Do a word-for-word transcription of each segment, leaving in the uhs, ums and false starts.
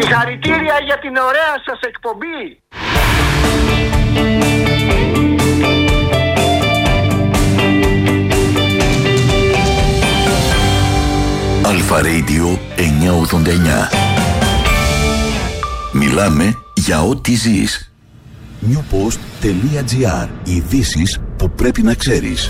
Συγχαρητήρια για την ωραία σας εκπομπή. Αλφα Radio εννιακόσια ογδόντα εννιά. Μιλάμε για ό,τι ζεις. newpost.gr. Ειδήσεις που πρέπει να ξέρεις.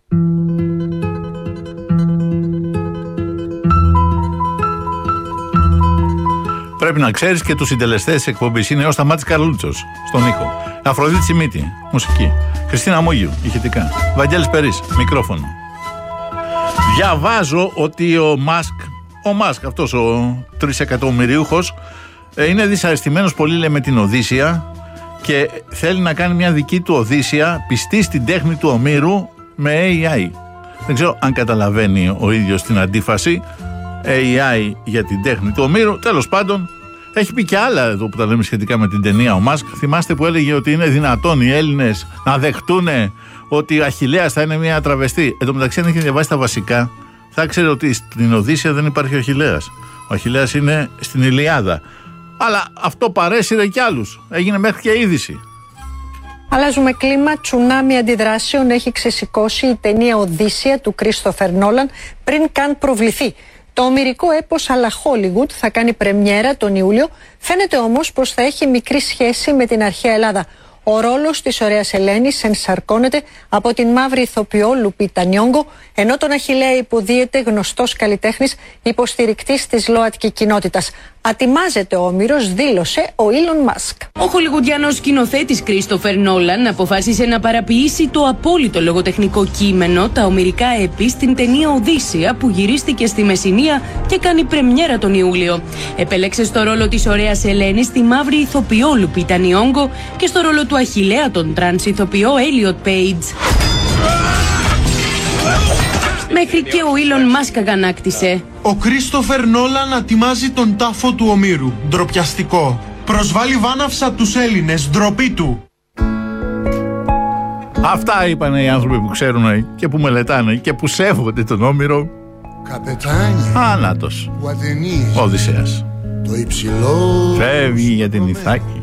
Πρέπει να ξέρεις και τους συντελεστές της εκπομπής. Είναι ο Σταμάτης Καρλούτσος στον ήχο, Αφροδίτη Σιμίτη, μουσική, Χριστίνα Μόγιου, ηχητικά, Βαγγέλης Περής, μικρόφωνο. Διαβάζω ότι ο Μάσκ, ο Μάσκ αυτός ο τρισεκατομμυριούχος, είναι δυσαρεστημένος πολύ, λέει, με την Οδύσσεια και θέλει να κάνει μια δική του Οδύσσεια πιστή στην τέχνη του Ομήρου με έι άι. Δεν ξέρω αν καταλαβαίνει ο ίδιος την αντίφαση. έι άι για την τέχνη του Ομήρου. Τέλος πάντων, έχει πει και άλλα εδώ που τα λέμε σχετικά με την ταινία ο Μάσκ. Θυμάστε που έλεγε ότι είναι δυνατόν οι Έλληνες να δεχτούν ότι ο Αχιλλέας θα είναι μια τραβεστή? Εν τω μεταξύ, αν είχε διαβάσει τα βασικά, θα ξέρει ότι στην Οδύσσεια δεν υπάρχει ο Αχιλλέας. Ο Αχιλλέας είναι στην Ηλιάδα. Αλλά αυτό παρέσυρε κι άλλους. Έγινε μέχρι και είδηση. Αλλάζουμε κλίμα. Τσουνάμι αντιδράσεων έχει ξεσηκώσει η ταινία Οδύσσεια του Κρίστοφερ Νόλαν πριν καν προβληθεί. Το ομηρικό έπος αλλά Hollywood θα κάνει πρεμιέρα τον Ιούλιο. Φαίνεται όμως πως θα έχει μικρή σχέση με την αρχαία Ελλάδα. Ο ρόλος της ωραίας Ελένης ενσαρκώνεται από την μαύρη ηθοποιό Λουπίτα Νιόγκο, ενώ τον Αχιλλέα υποδίεται γνωστός καλλιτέχνης υποστηρικτής της ΛΟΑΤΚΙ κοινότητας. Ατιμάζεται ο Όμηρος, δήλωσε ο Ήλον Μάσκ. Ο χολιγουντιανός σκηνοθέτης Κρίστοφερ Νόλαν αποφάσισε να παραποιήσει το απόλυτο λογοτεχνικό κείμενο, τα ομηρικά έπι, στην ταινία Οδύσσεια που γυρίστηκε στη Μεσσηνία και κάνει πρεμιέρα τον Ιούλιο. Επέλεξε στο ρόλο της ωραίας Ελένης τη μαύρη ηθοποιό Λουπίτα Νιόγκο και στο ρόλο του Αχιλλέα τον τρανς ηθοποιό Έλιοτ Πέιτζ. Μέχρι και ο Ήλον Μάσκ αγανάκτησε. Ο Κρίστοφερ Νόλαν ατιμάζει τον τάφο του Ομήρου. Ντροπιαστικό. Προσβάλλει βάναυσα τους Έλληνες. Ντροπή του. Αυτά είπαν οι άνθρωποι που ξέρουν και που μελετάνε και που σέβονται τον Όμηρο. Άνατος. Ο Οδυσσέας. Το υψηλό φεύγει για την Ιθάκη.